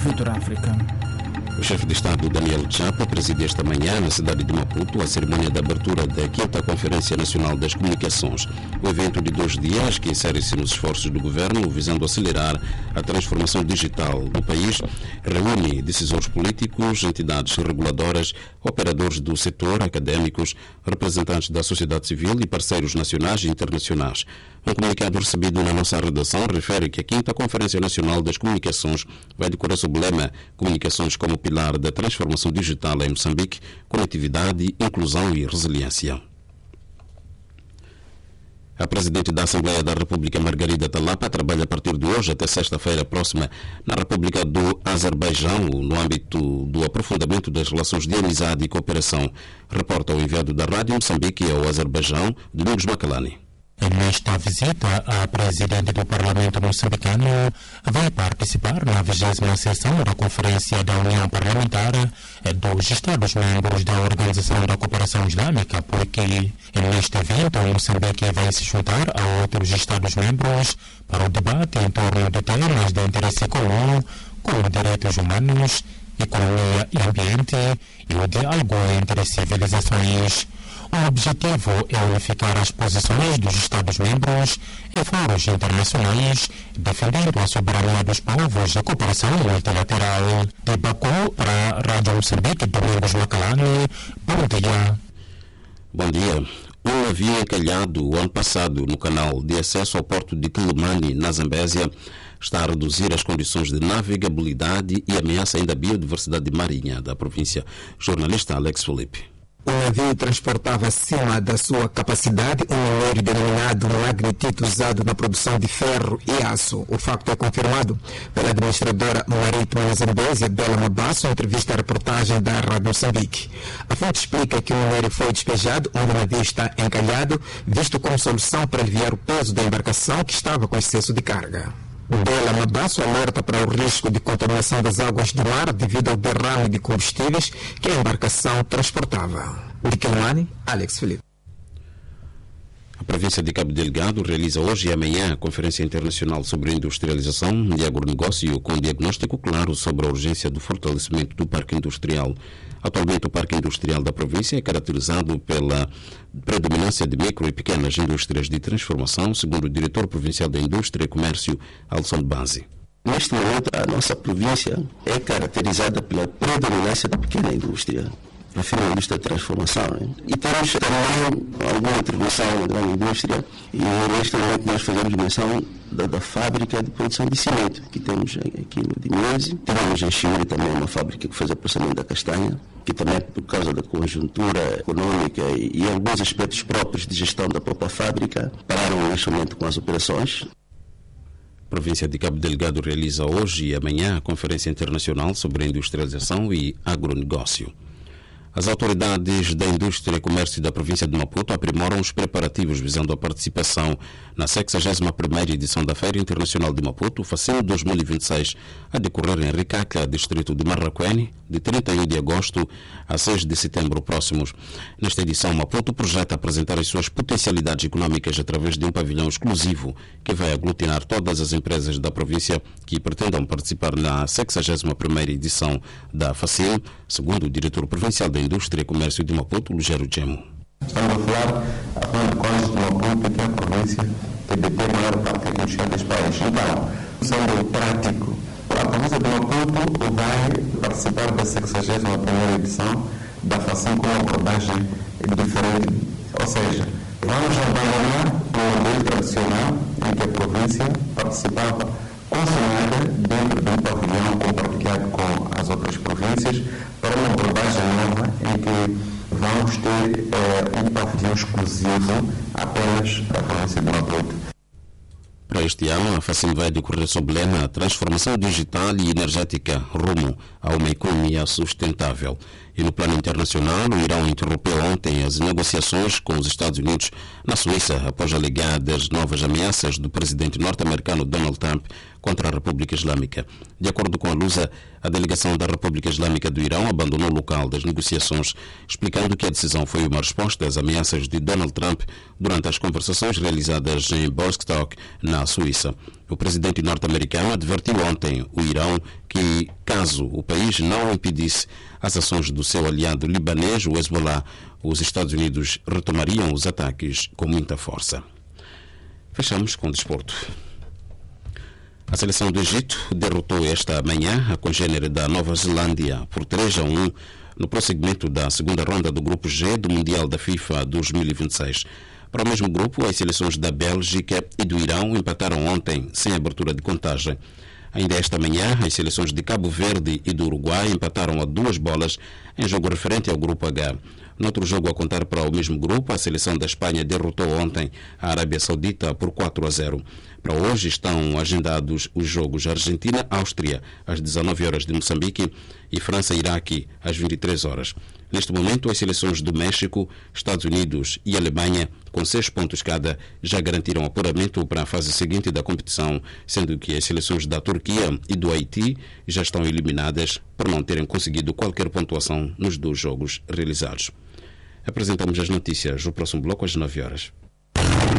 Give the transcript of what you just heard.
Vitor África. O chefe de Estado, Daniel Chapa, preside esta manhã, na cidade de Maputo, a cerimônia de abertura da 5ª Conferência Nacional das Comunicações. O evento de 2 dias, que insere-se nos esforços do governo visando acelerar a transformação digital do país, reúne decisores políticos, entidades reguladoras, operadores do setor, académicos, representantes da sociedade civil e parceiros nacionais e internacionais. Um comunicado recebido na nossa redação refere que a 5ª Conferência Nacional das Comunicações vai decorrer sob o lema Comunicações como pilar da transformação digital em Moçambique, conectividade, inclusão e resiliência. A Presidente da Assembleia da República, Margarida Talapa, trabalha a partir de hoje até sexta-feira próxima na República do Azerbaijão, no âmbito do aprofundamento das relações de amizade e cooperação. Reporta o enviado da Rádio Moçambique ao Azerbaijão, Domingos Macalani. Nesta visita, a Presidente do Parlamento moçambicano vai participar na 20ª sessão da Conferência da União Parlamentar dos Estados-membros da Organização da Cooperação Islâmica, porque neste evento Moçambique vai se juntar a outros Estados-membros para o debate em torno de temas de interesse comum, como direitos humanos, economia e ambiente e o diálogo entre civilizações. O objetivo é unificar as posições dos Estados-membros em fóruns internacionais, defendendo a soberania dos povos e a cooperação multilateral. De Baku, para a Rádio Moçambique, Domingos Macalani, bom dia. Bom dia. Um navio encalhado o ano passado no canal de acesso ao porto de Quelimane, na Zambésia, está a reduzir as condições de navegabilidade e ameaça ainda a biodiversidade marinha da província. Jornalista Alex Felipe. O navio transportava acima da sua capacidade um minério denominado magnetite usado na produção de ferro e aço. O facto é confirmado pela administradora marítima na Zambésia, Bela Mabasso, em entrevista à reportagem da Rádio Moçambique. A fonte explica que o minério foi despejado onde o navio está encalhado, visto como solução para aliviar o peso da embarcação que estava com excesso de carga. Bela Mabasso alerta para o risco de contaminação das águas do mar devido ao derrame de combustíveis que a embarcação transportava. De Quelimane, Alex Felipe. A província de Cabo Delgado realiza hoje e amanhã a Conferência Internacional sobre Industrialização e Agronegócio, com diagnóstico claro sobre a urgência do fortalecimento do parque industrial. Atualmente, o parque industrial da província é caracterizado pela predominância de micro e pequenas indústrias de transformação, segundo o diretor provincial da Indústria e Comércio, Alson Banzi. Neste momento, a nossa província é caracterizada pela predominância da pequena indústria, a indústria de transformação. E temos também alguma intervenção na grande indústria, e neste momento nós fazemos menção da fábrica de produção de cimento que temos aqui no Dimese. Temos em Chiure também uma fábrica que faz o processamento da castanha, que também por causa da conjuntura econômica e alguns aspectos próprios de gestão da própria fábrica, pararam neste momento com as operações. A província de Cabo Delgado realiza hoje e amanhã a Conferência Internacional sobre Industrialização e Agronegócio. As autoridades da Indústria e Comércio da província de Maputo aprimoram os preparativos visando a participação na 61ª edição da Feira Internacional de Maputo, FACIM 2026, a decorrer em Ricaca, distrito de Marraquene, de 31 de agosto a 6 de setembro próximos. Nesta edição, Maputo projeta apresentar as suas potencialidades econômicas através de um pavilhão exclusivo que vai aglutinar todas as empresas da província que pretendam participar na 61ª edição da FACIM, segundo o diretor provincial da Indústria e Comércio de Maputo, Lugero Gemo. Estamos a falar, afinal de contas, de Maputo, que é a província que detém a maior parte industrial deste país. Então, sendo prático, a província de Maputo vai participar da 61ª edição da FACIM com uma abordagem diferente. Ou seja, vamos abandonar o modelo tradicional em que a província participava concentrada dentro de um pavilhão compartilhado com as outras províncias para uma abordagem nova em que vamos ter um pavilhão exclusivo apenas para a província de Maputo. Para este ano, a FACIM vai decorrer sob o lema Transformação Digital e Energética rumo a uma economia sustentável. E no plano internacional, o Irão interrompeu ontem as negociações com os Estados Unidos na Suíça após alegadas novas ameaças do presidente norte-americano Donald Trump contra a República Islâmica. De acordo com a Lusa, a delegação da República Islâmica do Irão abandonou o local das negociações, explicando que a decisão foi uma resposta às ameaças de Donald Trump durante as conversações realizadas em Bostock, na Suíça. O presidente norte-americano advertiu ontem o Irão que que, caso o país não impedisse as ações do seu aliado libanês, o Hezbollah, os Estados Unidos retomariam os ataques com muita força. Fechamos com o desporto. A seleção do Egito derrotou esta manhã a congênere da Nova Zelândia por 3-1 no prosseguimento da segunda ronda do Grupo G do Mundial da FIFA 2026. Para o mesmo grupo, as seleções da Bélgica e do Irão empataram ontem sem abertura de contagem. Ainda esta manhã, as seleções de Cabo Verde e do Uruguai empataram a 2 bolas em jogo referente ao Grupo H. Noutro jogo a contar para o mesmo grupo, a seleção da Espanha derrotou ontem a Arábia Saudita por 4-0. Para hoje estão agendados os jogos Argentina-Áustria às 19 horas de Moçambique e França-Iraque às 23 horas. Neste momento, as seleções do México, Estados Unidos e Alemanha, com 6 pontos cada, já garantiram apuramento para a fase seguinte da competição, sendo que as seleções da Turquia e do Haiti já estão eliminadas por não terem conseguido qualquer pontuação nos 2 jogos realizados. Apresentamos as notícias no próximo bloco às 9 horas.